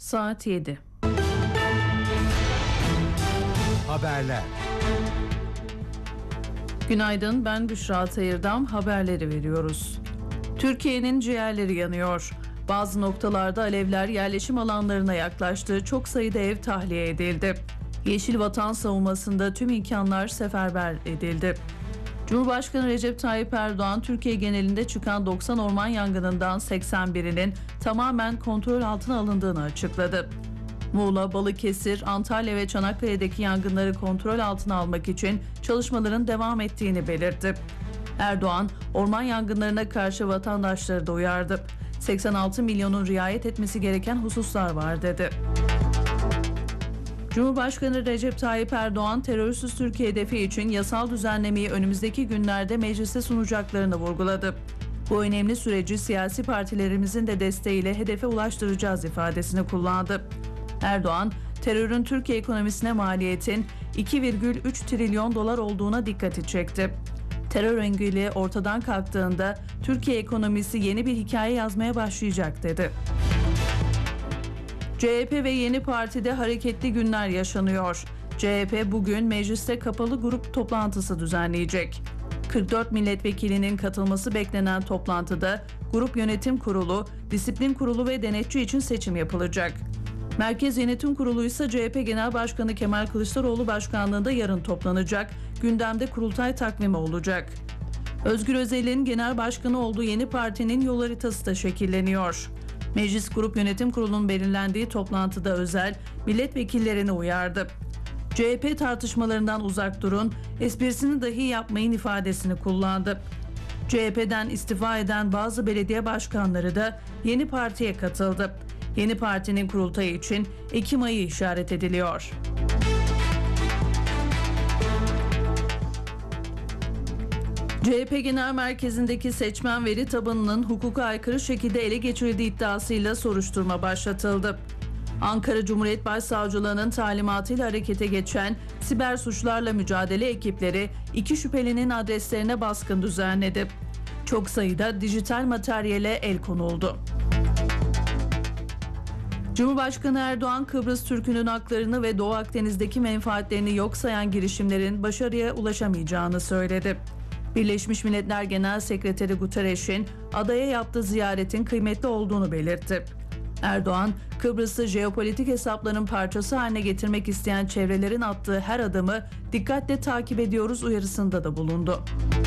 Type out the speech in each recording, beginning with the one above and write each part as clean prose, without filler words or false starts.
Saat 7. Haberler. Günaydın, ben Büşra Tayırdam. Haberleri veriyoruz. Türkiye'nin ciğerleri yanıyor. Bazı noktalarda alevler yerleşim alanlarına yaklaştı. Çok sayıda ev tahliye edildi. Yeşil Vatan savunmasında tüm imkanlar seferber edildi. Cumhurbaşkanı Recep Tayyip Erdoğan, Türkiye genelinde çıkan 90 orman yangınından 81'inin tamamen kontrol altına alındığını açıkladı. Muğla, Balıkesir, Antalya ve Çanakkale'deki yangınları kontrol altına almak için çalışmaların devam ettiğini belirtti. Erdoğan, orman yangınlarına karşı vatandaşları da uyardı. 86 milyonun riayet etmesi gereken hususlar var dedi. Cumhurbaşkanı Recep Tayyip Erdoğan, terörsüz Türkiye hedefi için yasal düzenlemeyi önümüzdeki günlerde meclise sunacaklarını vurguladı. Bu önemli süreci siyasi partilerimizin de desteğiyle hedefe ulaştıracağız ifadesini kullandı. Erdoğan, terörün Türkiye ekonomisine maliyetin 2,3 trilyon dolar olduğuna dikkati çekti. Terör engeli ortadan kalktığında Türkiye ekonomisi yeni bir hikaye yazmaya başlayacak dedi. CHP ve Yeni Parti'de hareketli günler yaşanıyor. CHP bugün mecliste kapalı grup toplantısı düzenleyecek. 44 milletvekilinin katılması beklenen toplantıda Grup Yönetim Kurulu, Disiplin Kurulu ve Denetçi için seçim yapılacak. Merkez Yönetim Kurulu ise CHP Genel Başkanı Kemal Kılıçdaroğlu başkanlığında yarın toplanacak. Gündemde kurultay takvimi olacak. Özgür Özel'in genel başkanı olduğu Yeni Parti'nin yol haritası da şekilleniyor. Meclis Grup Yönetim Kurulu'nun belirlendiği toplantıda Özel, milletvekillerini uyardı. CHP tartışmalarından uzak durun, esprisini dahi yapmayın ifadesini kullandı. CHP'den istifa eden bazı belediye başkanları da Yeni Parti'ye katıldı. Yeni Parti'nin kurultayı için Ekim ayı işaret ediliyor. CHP Genel Merkezi'ndeki seçmen veri tabanının hukuka aykırı şekilde ele geçirildiği iddiasıyla soruşturma başlatıldı. Ankara Cumhuriyet Başsavcılığı'nın talimatıyla harekete geçen siber suçlarla mücadele ekipleri 2 şüphelinin adreslerine baskın düzenledi. Çok sayıda dijital materyale el konuldu. Cumhurbaşkanı Erdoğan, Kıbrıs Türk'ünün haklarını ve Doğu Akdeniz'deki menfaatlerini yok sayan girişimlerin başarıya ulaşamayacağını söyledi. Birleşmiş Milletler Genel Sekreteri Guterres'in adaya yaptığı ziyaretin kıymetli olduğunu belirtti. Erdoğan, Kıbrıs'ı jeopolitik hesapların parçası haline getirmek isteyen çevrelerin attığı her adımı dikkatle takip ediyoruz uyarısında da bulundu.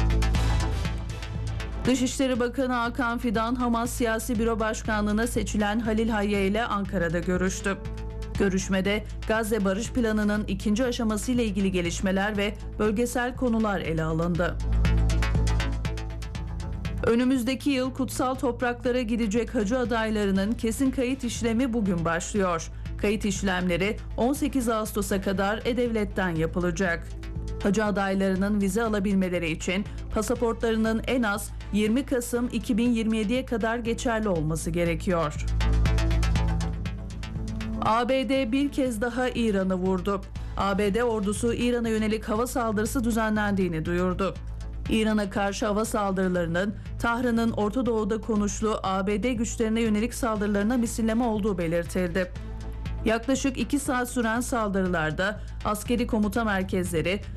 Dışişleri Bakanı Hakan Fidan, Hamas Siyasi Büro Başkanlığı'na seçilen Halil Hayya ile Ankara'da görüştü. Görüşmede Gazze Barış Planı'nın 2. aşaması ile ilgili gelişmeler ve bölgesel konular ele alındı. Önümüzdeki yıl kutsal topraklara gidecek hacı adaylarının kesin kayıt işlemi bugün başlıyor. Kayıt işlemleri 18 Ağustos'a kadar E-Devlet'ten yapılacak. Hacı adaylarının vize alabilmeleri için pasaportlarının en az 20 Kasım 2027'ye kadar geçerli olması gerekiyor. ABD bir kez daha İran'ı vurdu. ABD ordusu İran'a yönelik hava saldırısı düzenlendiğini duyurdu. İran'a karşı hava saldırılarının Tahran'ın Orta Doğu'da konuşlu ABD güçlerine yönelik saldırılarına misilleme olduğu belirtildi. Yaklaşık 2 saat süren saldırılarda askeri komuta merkezleri,